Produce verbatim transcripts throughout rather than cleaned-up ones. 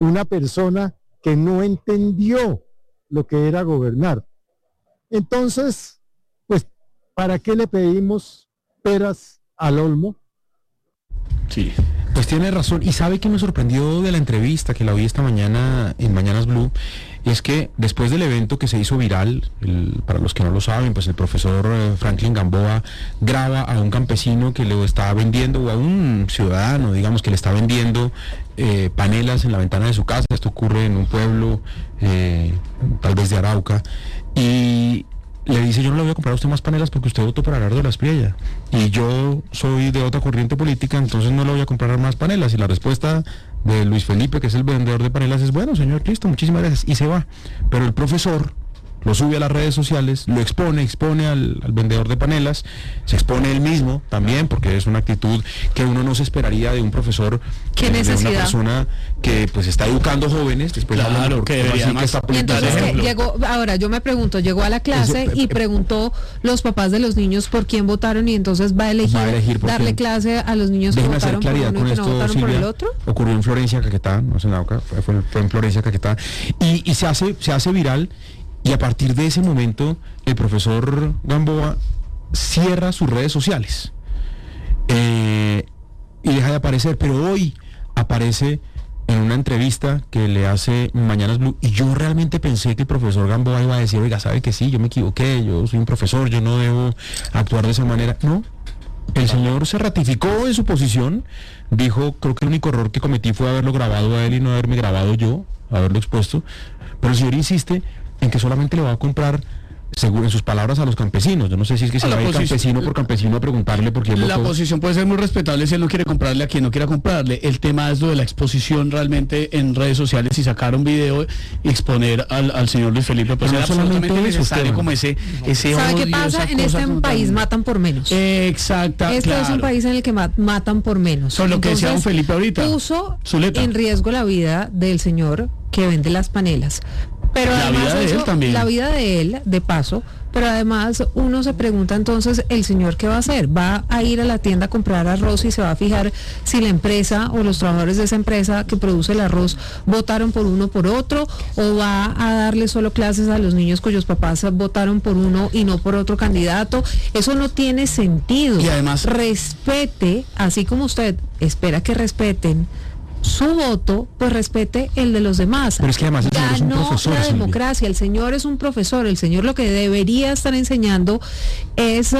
una persona que no entendió lo que era gobernar. Entonces, pues, ¿para qué le pedimos peras al olmo? Sí, pues tiene razón. Y sabe que me sorprendió de la entrevista que la vi esta mañana en Mañanas Blue, es que después del evento que se hizo viral, el, para los que no lo saben, pues el profesor eh, Franklin Gamboa graba a un campesino que le está vendiendo, o a un ciudadano, digamos, que le está vendiendo eh, panelas en la ventana de su casa. Esto ocurre en un pueblo, eh, tal vez de Arauca, y le dice: yo no le voy a comprar a usted más panelas porque usted votó por Abelardo de la Espriella y yo soy de otra corriente política, entonces no le voy a comprar más panelas. Y la respuesta de Luis Felipe, que es el vendedor de panelas, es: bueno, señor, listo, muchísimas gracias, y se va. Pero el profesor lo sube a las redes sociales, lo expone, expone al, al vendedor de panelas, se expone él mismo también, porque es una actitud que uno no se esperaría de un profesor, ¿Qué eh, necesidad? de una persona que pues está educando jóvenes, después Claro, hablan por- que por debería así que más- está Y entonces politizado. que llegó, ahora yo me pregunto, llegó a la clase Eso, y eh, preguntó los papás de los niños por quién votaron, y entonces va a elegir, Va a elegir por darle quién. clase a los niños que Déjeme hacer votaron por claridad uno y con que no esto, votaron por el Silvia. otro. Ocurrió en Florencia, Caquetá, no es en Arauca, fue, fue, fue en Florencia, Caquetá, y, y se hace, se hace viral, y a partir de ese momento el profesor Gamboa cierra sus redes sociales eh, y deja de aparecer, pero hoy aparece en una entrevista que le hace Mañanas Blue, y yo realmente pensé que el profesor Gamboa iba a decir: oiga, sabe que sí, yo me equivoqué, yo soy un profesor, yo no debo actuar de esa manera. No, el señor se ratificó en su posición, dijo: creo que el único error que cometí fue haberlo grabado a él y no haberme grabado yo, haberlo expuesto. Pero el señor insiste en que solamente le va a comprar, según en sus palabras, a los campesinos. Yo no sé si es que se La va a ir posición- campesino por campesino a preguntarle por quién La votó. posición puede ser muy respetable si él no quiere comprarle a quien no quiera comprarle. El tema es lo de la exposición realmente en redes sociales, y sacar un video y exponer al, al señor Luis Felipe, pues Pero era no solamente absolutamente eso, necesario, Esteban. como ese, ese ¿Sabe qué odio, pasa? esa En cosa este como país tan- matan por menos. Exacta, Este claro. es un país en el que ma- matan por menos. Son lo que decía don Entonces, Felipe ahorita. puso Zuleta. en riesgo la vida del señor que vende las panelas. Pero La además vida de eso, él también. la vida de él, de paso, pero además uno se pregunta entonces, ¿el señor qué va a hacer? ¿Va a ir a la tienda a comprar arroz y se va a fijar si la empresa o los trabajadores de esa empresa que produce el arroz votaron por uno o por otro? ¿O va a darle solo clases a los niños cuyos papás votaron por uno y no por otro candidato? Eso no tiene sentido. Y además- respete, así como usted espera que respeten su voto, pues respete el de los demás. Pero es que además el señor es un Ganó profesor, la Silvia. democracia, el señor es un profesor, el señor lo que debería estar enseñando es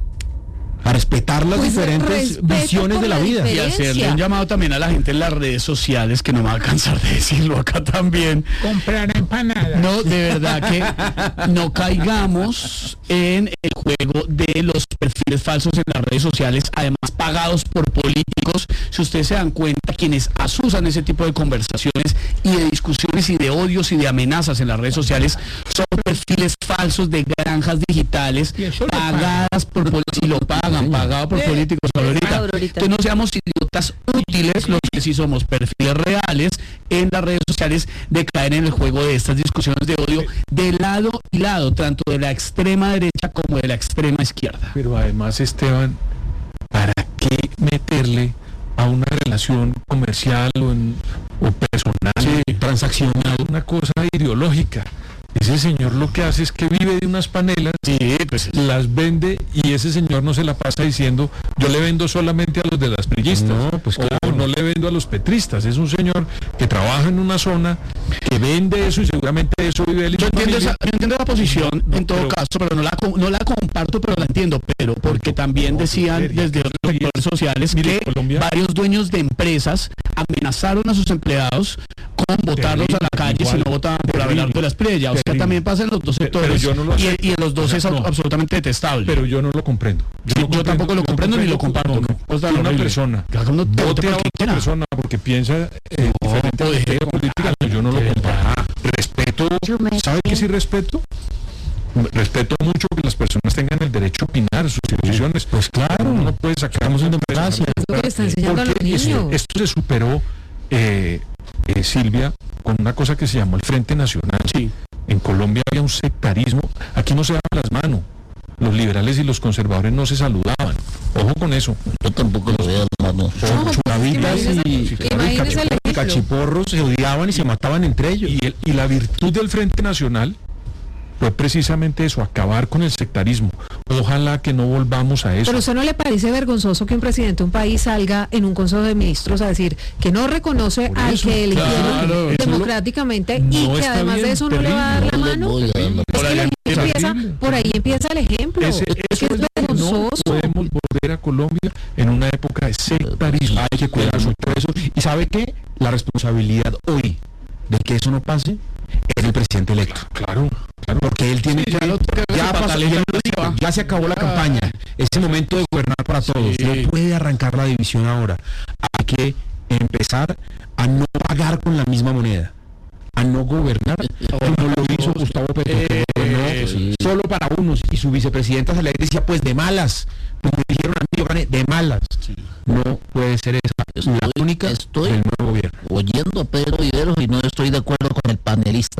A respetar las Pues, diferentes respeto visiones por de la la vida. Y diferencia. hacerle un llamado también a la gente en las redes sociales, que no me va a cansar de decirlo acá también. Comprar empanadas. No, de verdad que no caigamos en el juego de los perfiles falsos en las redes sociales, además pagados por políticos. Si ustedes se dan cuenta, quienes asusan ese tipo de conversaciones y de discusiones y de odios y de amenazas en las redes sociales son perfiles falsos de granjas digitales Y eso lo pagadas por políticos, y lo pagan, pagado por Sí. políticos, Aurorita. Aurorita. Que no seamos idiotas útiles, los que sí somos perfiles reales en las redes sociales, de caer en el juego de estas discusiones de odio de lado y lado, tanto de la extrema derecha como de la extrema izquierda. Pero además, Esteban, ¿para qué meterle a una relación comercial o, en- o personal, transaccional, una cosa ideológica? Ese señor lo que hace es que vive de unas panelas, Sí, pues las vende, y ese señor no se la pasa diciendo: yo le vendo solamente a los de las prillistas, No, pues o claro. no le vendo a los petristas. Es un señor que trabaja en una zona, que vende eso, y seguramente de eso vive él y yo su entiendo, familia. esa, yo entiendo la posición No, en todo pero- caso, pero no la, co- no la comparto, pero la entiendo, pero porque también no, decían Silvia, desde otros sectores sociales mire, que Colombia- varios dueños de empresas amenazaron a sus empleados con botarlos a la calle igual, si no votaban por terrible, Abelardo de la Espriella. O sea, terrible. también pasa en los dos Pero- pero sectores, yo no lo y, acepto. y en los dos O sea, es ab- no. absolutamente detestable. Pero yo no lo comprendo. Yo- yo tampoco lo comprendo ni lo comparto, no. O sea, Que una horrible. persona Que haga uno vote vote por a quien otra quiera. persona porque piensa eh, diferente a pues, la idea política, no, yo no lo de comparto. Respeto, ¿sabe qué sí respeto? Respeto mucho que las personas tengan el derecho a opinar sus posiciones. Pues claro, Uno no puede sacar estamos en democracia. Es lo que le está enseñando a los porque eso- niños. esto se superó, eh, eh, Silvia, con una cosa que se llamó el Frente Nacional. Sí. En Colombia había un sectarismo. Aquí no se daban las manos. Los liberales y los conservadores no se saludaban. Ojo con eso. Yo tampoco le veía las manos. Churavitas Imagínese- y... Imagínese elegir cachiporros se odiaban y se mataban entre ellos. Y, el, y la virtud del Frente Nacional fue precisamente eso, acabar con el sectarismo. Ojalá que no volvamos a eso. Pero ¿a usted no le parece vergonzoso que un presidente de un país salga en un Consejo de Ministros a decir que no reconoce Por al eso, que eligieron claro, eso democráticamente lo- y no que está además bien, de eso no terrible. le va a dar la No le mano? voy a dar la Es que el ejemplo empieza, terrible. por ahí empieza el ejemplo. Ese- es eso que es es lo que no vergonzoso. podemos volver a Colombia en una época de sectarismo. Hay que cuidar sus presos. ¿Y sabe qué? La responsabilidad hoy de que eso no pase es del presidente electo. Claro, claro. Porque él tiene Sí, ya que... lo toca Ya, su pasó, pataleta, ya, lo lleva. ya se acabó la campaña. Es el momento de gobernar para todos. Sí. No puede arrancar la división ahora. Hay que empezar a no pagar con la misma moneda. A no gobernar como lo hizo Gustavo Petro, que gobernó Eh, sí. solo para unos, y su vicepresidenta salía y decía, pues de malas, como dijeron a mí, yo gané de malas. No puede ser esa la Estoy- única estoy- del nuevo gobierno. Oyendo a Pedro Viveros y no estoy de acuerdo con el panelista.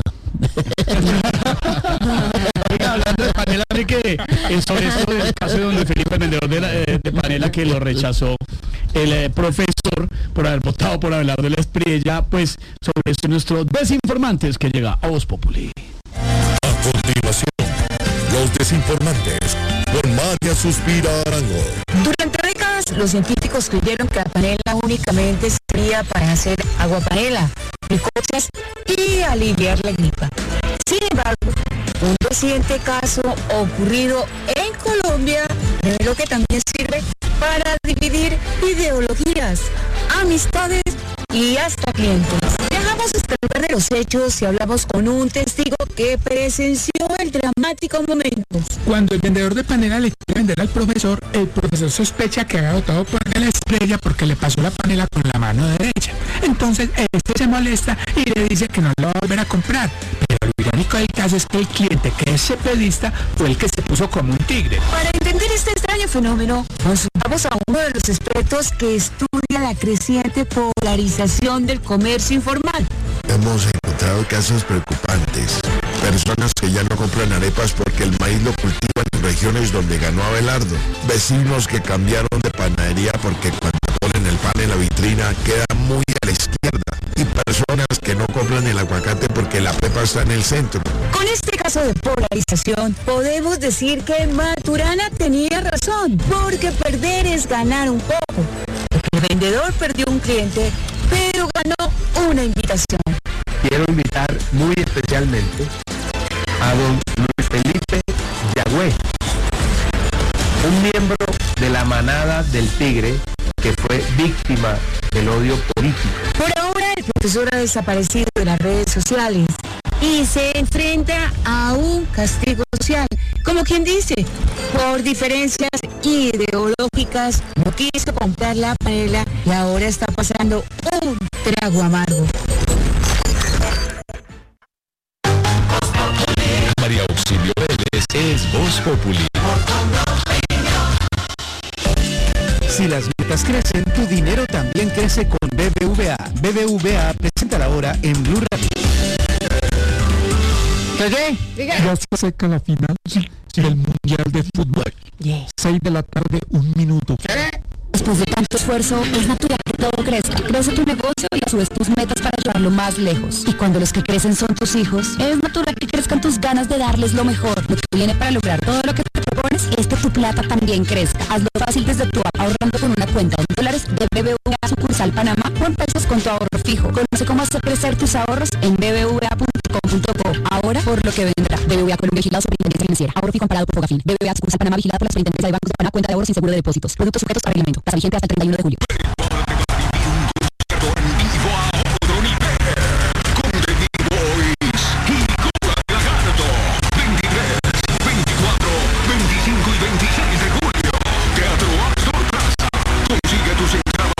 Oiga, hablando de Panela, ¿sabe que eh, sobre esto del caso de don Luis Felipe, el vendedor de, la- eh, de Panela, que lo rechazó el eh, profesor por haber votado por Abelardo Espriella, pues sobre esto nuestro Desinformantes que llega a Voz Populi. A continuación, los desinformantes por María Suspira Arango. Durante décadas, los científicos creyeron que la panela únicamente servía para hacer agua panela, picosas y aliviar la gripa. Sin embargo, un reciente caso ocurrido en Colombia reveló que también sirve para dividir ideologías, amistades y hasta clientes. Viajamos hasta el lugar de los hechos y hablamos con un testigo que presenció el dramático momento. Cuando el vendedor de panela le quiere vender al profesor, el profesor sospecha que había votado por la Estrella porque le pasó la panela con la mano derecha. Entonces este se molesta y le dice que no lo va a volver a comprar. Pero lo irónico del caso es que el cliente, que es cepedista, fue el que se puso como un tigre. Para entender este extraño fenómeno, consultamos a uno de los expertos que estudia la creciente polarización del comercio informal. Hemos encontrado casos preocupantes. Personas que ya no compran arepas porque el maíz lo cultivan en regiones donde ganó Abelardo. Vecinos que cambiaron de panadería porque cuando ponen el pan en la vitrina queda muy a la izquierda. Y personas que no compran el aguacate porque la pepa está en el centro. Con este caso de polarización, podemos decir que Maturana tenía razón, porque perder es ganar un poco. El vendedor perdió un cliente, pero ganó una invitación. Quiero invitar muy especialmente a don Luis Felipe Yagüe, un miembro de la manada del Tigre que fue víctima del odio político. Por ahora, el profesor ha desaparecido de las redes sociales y se enfrenta a un castigo social. Como quien dice, por diferencias ideológicas, no quiso comprar la panela y ahora está pasando un trago amargo. María Auxilio Vélez es Voz Populi. Si las metas crecen, tu dinero también crece con B B V A. B B V A presenta la hora en Blue Radio. ¿Qué? Ya se acerca la final del Mundial de Fútbol. Yes. seis de la tarde, un minuto. Después de tanto esfuerzo, es natural que todo crezca. Crece tu negocio y a su vez tus metas para llevarlo más lejos. Y cuando los que crecen son tus hijos, es natural que crezcan tus ganas de darles lo mejor. Lo que viene para lograr todo lo que te propones es que tu plata también crezca. Hazlo fácil desde tu app, ahorrando con una cuenta en dólares de B B V A sucursal Panamá o en pesos con tu ahorro fijo. Conoce cómo hacer crecer tus ahorros en b b v a punto com punto co. Ahora por lo que vendrá. B B V A Colombia vigilado Superintendencia Financiera. Ahorro fijo comparado por Fogafín. B B V A sucursal Panamá vigilada por la Superintendencia de Bancos de Panamá. Cuenta de ahorro sin seguro de depósitos. Productos sujetos a reglamento. Tasa vigente hasta el treinta y uno de julio.